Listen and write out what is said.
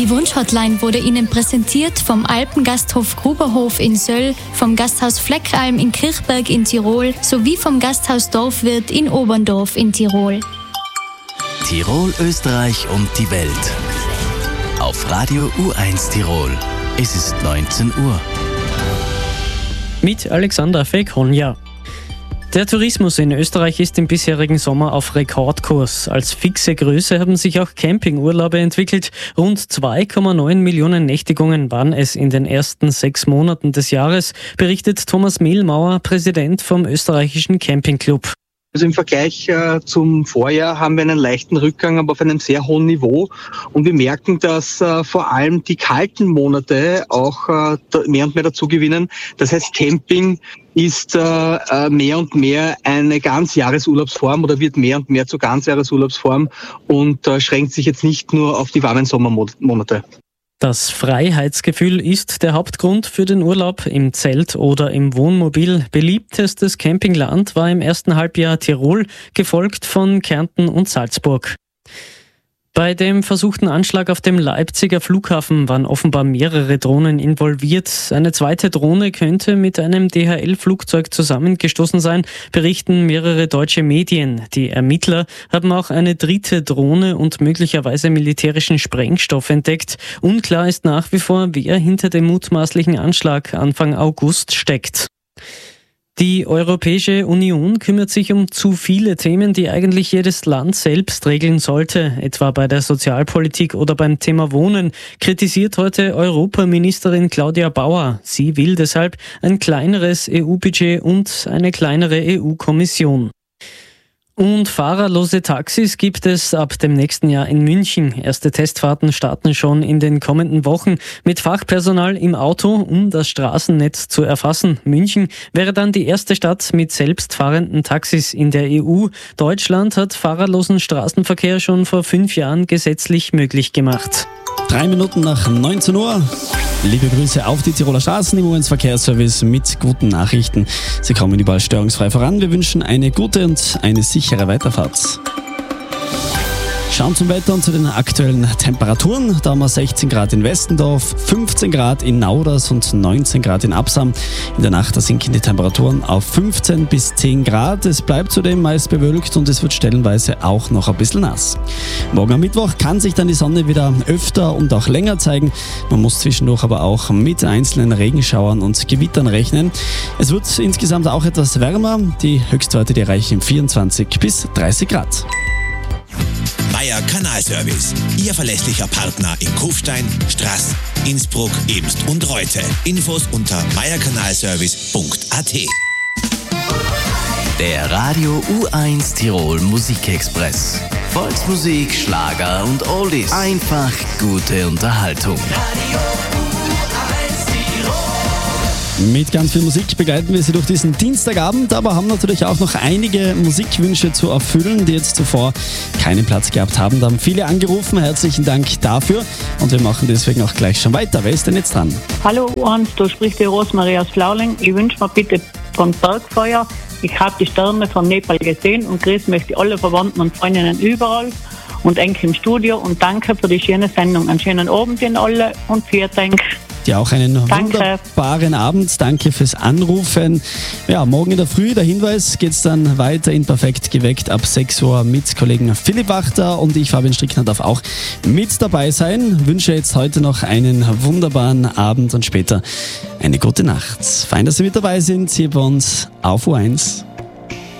Die Wunschhotline wurde Ihnen präsentiert vom Alpengasthof Gruberhof in Söll, vom Gasthaus Fleckralm in Kirchberg in Tirol sowie vom Gasthaus Dorfwirt in Oberndorf in Tirol. Tirol, Österreich und die Welt. Auf Radio U1 Tirol. Es ist 19 Uhr. Mit Alexander Feghonja. Der Tourismus in Österreich ist im bisherigen Sommer auf Rekordkurs. Als fixe Größe haben sich auch Campingurlaube entwickelt. Rund 2,9 Millionen Nächtigungen waren es in den ersten 6 Monaten des Jahres, berichtet Thomas Mehlmauer, Präsident vom österreichischen Campingclub. Also im Vergleich zum Vorjahr haben wir einen leichten Rückgang, aber auf einem sehr hohen Niveau. Und wir merken, dass vor allem die kalten Monate auch mehr und mehr dazu gewinnen. Das heißt, Camping ist mehr und mehr eine Ganzjahresurlaubsform oder wird mehr und mehr zur Ganzjahresurlaubsform und schränkt sich jetzt nicht nur auf die warmen Sommermonate. Das Freiheitsgefühl ist der Hauptgrund für den Urlaub im Zelt oder im Wohnmobil. Beliebtestes Campingland war im ersten Halbjahr Tirol, gefolgt von Kärnten und Salzburg. Bei dem versuchten Anschlag auf dem Leipziger Flughafen waren offenbar mehrere Drohnen involviert. Eine zweite Drohne könnte mit einem DHL-Flugzeug zusammengestoßen sein, berichten mehrere deutsche Medien. Die Ermittler haben auch eine dritte Drohne und möglicherweise militärischen Sprengstoff entdeckt. Unklar ist nach wie vor, wer hinter dem mutmaßlichen Anschlag Anfang August steckt. Die Europäische Union kümmert sich um zu viele Themen, die eigentlich jedes Land selbst regeln sollte, etwa bei der Sozialpolitik oder beim Thema Wohnen, kritisiert heute Europaministerin Claudia Bauer. Sie will deshalb ein kleineres EU-Budget und eine kleinere EU-Kommission. Und fahrerlose Taxis gibt es ab dem nächsten Jahr in München. Erste Testfahrten starten schon in den kommenden Wochen mit Fachpersonal im Auto, um das Straßennetz zu erfassen. München wäre dann die erste Stadt mit selbstfahrenden Taxis in der EU. Deutschland hat fahrerlosen Straßenverkehr schon vor 5 Jahren gesetzlich möglich gemacht. 3 Minuten nach 19 Uhr. Liebe Grüße auf die Tiroler Straßen im U1 Verkehrsservice mit guten Nachrichten. Sie kommen überall störungsfrei voran. Wir wünschen eine gute und eine sichere Weiterfahrt. Schauen zum Wetter und zu den aktuellen Temperaturen. Da haben wir 16 Grad in Westendorf, 15 Grad in Nauders und 19 Grad in Absam. In der Nacht sinken die Temperaturen auf 15 bis 10 Grad. Es bleibt zudem meist bewölkt und es wird stellenweise auch noch ein bisschen nass. Morgen am Mittwoch kann sich dann die Sonne wieder öfter und auch länger zeigen. Man muss zwischendurch aber auch mit einzelnen Regenschauern und Gewittern rechnen. Es wird insgesamt auch etwas wärmer. Die Höchstwerte, die erreichen 24 bis 30 Grad. Meier Kanalservice, Ihr verlässlicher Partner in Kufstein, Straß, Innsbruck, Ebst und Reute. Infos unter meierkanalservice.at. Der Radio U1 Tirol Musikexpress. Volksmusik, Schlager und Oldies. Einfach gute Unterhaltung. Mit ganz viel Musik begleiten wir Sie durch diesen Dienstagabend, aber haben natürlich auch noch einige Musikwünsche zu erfüllen, die jetzt zuvor keinen Platz gehabt haben. Da haben viele angerufen, herzlichen Dank dafür und wir machen deswegen auch gleich schon weiter. Wer ist denn jetzt dran? Hallo Hans, da spricht die Rosmarie aus Flauling. Ich wünsche mir bitte von Bergfeuer. Ich habe die Sterne von Nepal gesehen und grüße möchte alle Verwandten und Freundinnen überall und Enkel im Studio und danke für die schöne Sendung. Einen schönen Abend Ihnen alle und vielen Dank. Dir auch einen wunderbaren Abend. Danke fürs Anrufen. Ja, morgen in der Früh, der Hinweis, geht's dann weiter in Perfekt geweckt ab 6 Uhr mit Kollegen Philipp Wachter und ich, Fabian Strickner, darf auch mit dabei sein. Wünsche jetzt heute noch einen wunderbaren Abend und später eine gute Nacht. Fein, dass Sie mit dabei sind hier bei uns auf U1.